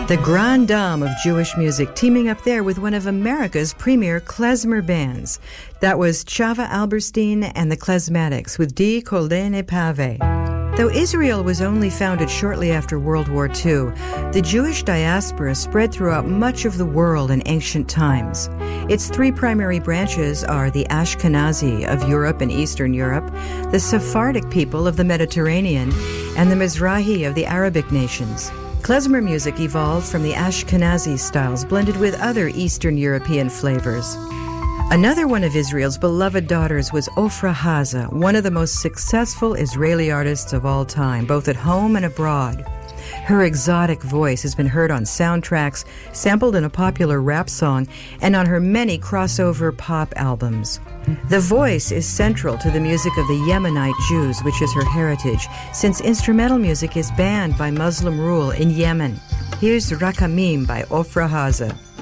The grande dame of Jewish music teaming up there with one of America's premier klezmer bands. That was Chava Alberstein and the Klezmatics with Di Koldene Pave. Though Israel was only founded shortly after World War II, the Jewish diaspora spread throughout much of the world in ancient times. Its three primary branches are the Ashkenazi of Europe and Eastern Europe, the Sephardic people of the Mediterranean, and the Mizrahi of the Arabic nations. Klezmer music evolved from the Ashkenazi styles blended with other Eastern European flavors. Another one of Israel's beloved daughters was Ofra Haza, one of the most successful Israeli artists of all time, both at home and abroad. Her exotic voice has been heard on soundtracks, sampled in a popular rap song, and on her many crossover pop albums. The voice is central to the music of the Yemenite Jews, which is her heritage, since instrumental music is banned by Muslim rule in Yemen. Here's Rakamim by Ofra Haza.